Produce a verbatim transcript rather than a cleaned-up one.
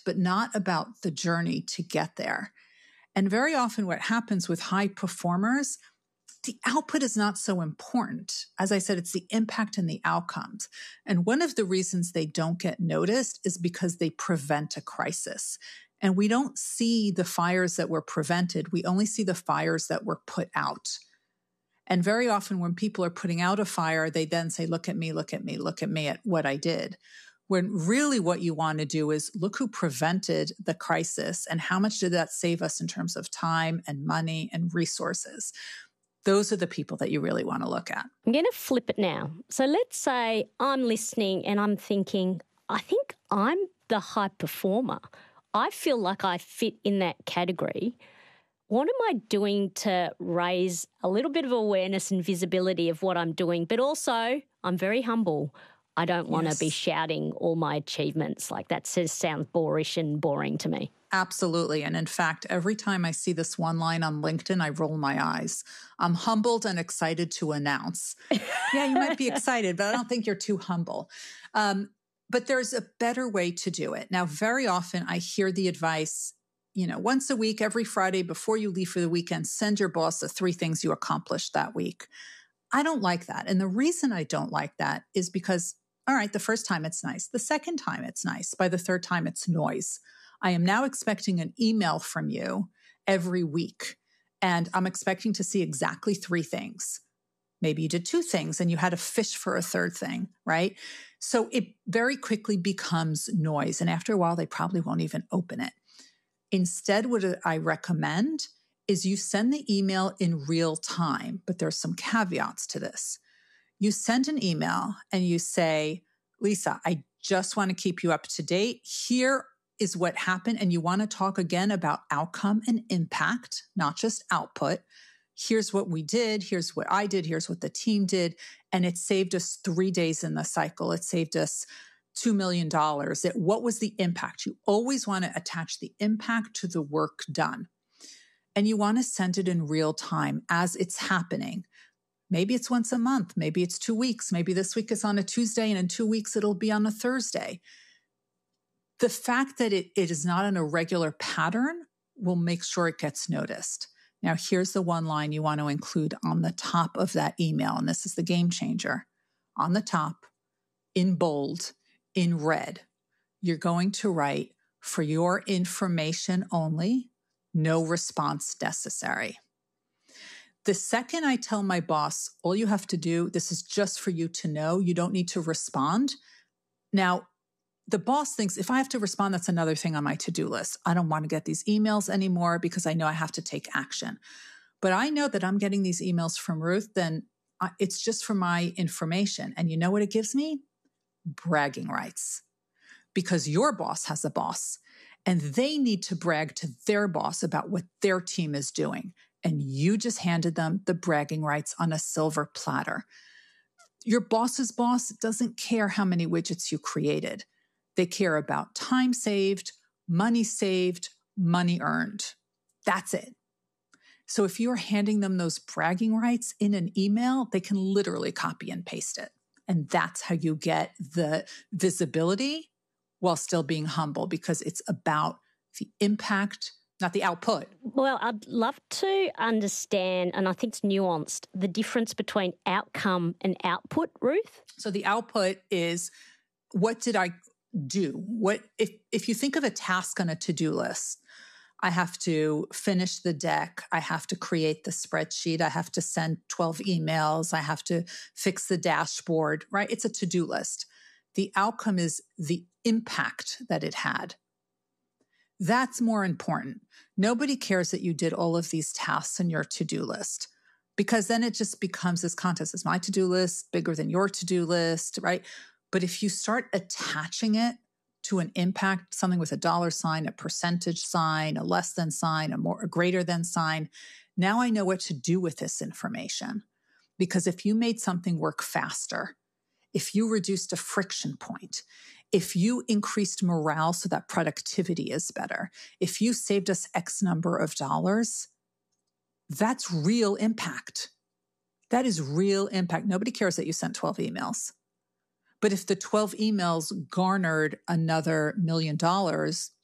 but not about the journey to get there. And very often what happens with high performers, the output is not so important. As I said, it's the impact and the outcomes. And one of the reasons they don't get noticed is because they prevent a crisis. And we don't see the fires that were prevented. We only see the fires that were put out. And very often when people are putting out a fire, they then say, look at me, look at me, look at me at what I did. When really what you want to do is look who prevented the crisis and how much did that save us in terms of time and money and resources. Those are the people that you really want to look at. I'm going to flip it now. So let's say I'm listening and I'm thinking, I think I'm the high performer. I feel like I fit in that category. What am I doing to raise a little bit of awareness and visibility of what I'm doing? But also, I'm very humble. I don't want Yes. to be shouting all my achievements. Like that says sounds boorish and boring to me. Absolutely. And in fact, every time I see this one line on LinkedIn, I roll my eyes. I'm humbled and excited to announce. Yeah, you might be excited, but I don't think you're too humble. Um, but there's a better way to do it. Now, very often I hear the advice, you know, once a week, every Friday before you leave for the weekend, send your boss the three things you accomplished that week. I don't like that. And the reason I don't like that is because, all right, the first time it's nice. The second time it's nice. By the third time, it's noise. I am now expecting an email from you every week, and I'm expecting to see exactly three things. Maybe you did two things and you had to fish for a third thing, right? So it very quickly becomes noise. And after a while, they probably won't even open it. Instead, what I recommend is you send the email in real time, but there's some caveats to this. You send an email and you say, Lisa, I just want to keep you up to date. Here is what happened. And you want to talk again about outcome and impact, not just output. Here's what we did. Here's what I did. Here's what the team did. And it saved us three days in the cycle. It saved us two million dollars. It, what was the impact? You always want to attach the impact to the work done. And you want to send it in real time as it's happening. Maybe it's once a month. Maybe it's two weeks. Maybe this week is on a Tuesday and in two weeks it'll be on a Thursday. The fact that it, it is not in a regular pattern will make sure it gets noticed. Now, here's the one line you want to include on the top of that email, and this is the game changer. On the top, in bold, in red, you're going to write, for your information only, no response necessary. The second I tell my boss, all you have to do, this is just for you to know, you don't need to respond. Now, the boss thinks if I have to respond, that's another thing on my to-do list. I don't want to get these emails anymore because I know I have to take action. But I know that I'm getting these emails from Ruth, then it's just for my information. And you know what it gives me? Bragging rights. Because your boss has a boss and they need to brag to their boss about what their team is doing. And you just handed them the bragging rights on a silver platter. Your boss's boss doesn't care how many widgets you created. They care about time saved, money saved, money earned. That's it. So if you're handing them those bragging rights in an email, they can literally copy and paste it. And that's how you get the visibility while still being humble, because it's about the impact, not the output. Well, I'd love to understand, and I think it's nuanced, the difference between outcome and output, Ruth. So the output is, what did I do? What if, if you think of a task on a to-do list, I have to finish the deck. I have to create the spreadsheet. I have to send twelve emails. I have to fix the dashboard, right? It's a to-do list. The outcome is the impact that it had. That's more important. Nobody cares that you did all of these tasks in your to-do list, because then it just becomes this contest. Is my to-do list bigger than your to-do list, right? But if you start attaching it to an impact, something with a dollar sign, a percentage sign, a less than sign, a more, a greater than sign, now I know what to do with this information. Because if you made something work faster, if you reduced a friction point, if you increased morale so that productivity is better, if you saved us X number of dollars, that's real impact. That is real impact. Nobody cares that you sent twelve emails. But if the twelve emails garnered another million dollars,